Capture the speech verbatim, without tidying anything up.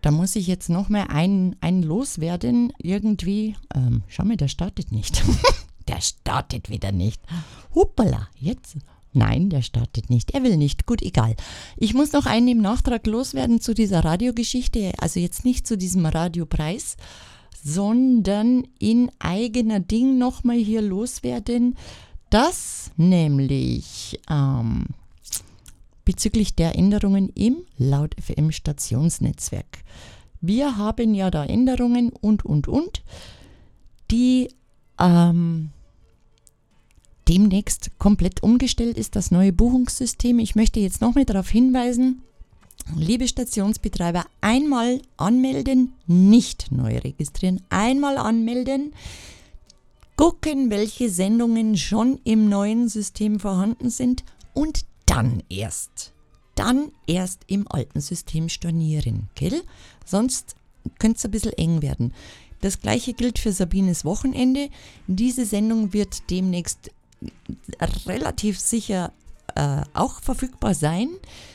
Da muss ich jetzt noch mal einen, einen loswerden. Irgendwie, ähm, schau mal, der startet nicht. Der startet wieder nicht. Hoppala, jetzt. Nein, der startet nicht. Er will nicht. Gut, egal. Ich muss noch einen im Nachtrag loswerden zu dieser Radiogeschichte. Also jetzt nicht zu diesem Radiopreis, sondern in eigener Ding nochmal hier loswerden, dass nämlich ähm, bezüglich der Änderungen im Laut-F M-Stationsnetzwerk. Wir haben ja da Änderungen und, und, und, die ähm, demnächst komplett umgestellt ist, das neue Buchungssystem. Ich möchte jetzt nochmal darauf hinweisen, liebe Stationsbetreiber, einmal anmelden, nicht neu registrieren, einmal anmelden, gucken, welche Sendungen schon im neuen System vorhanden sind und dann erst, dann erst im alten System stornieren, gell? Sonst könnte es ein bisschen eng werden. Das gleiche gilt für Sabines Wochenende. Diese Sendung wird demnächst relativ sicher äh, auch verfügbar sein.